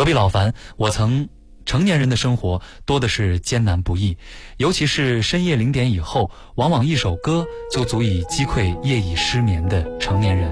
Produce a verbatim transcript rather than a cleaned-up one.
隔壁老樊，我曾成年人的生活多的是艰难不易，尤其是深夜零点以后，往往一首歌就足以击溃夜已失眠的成年人。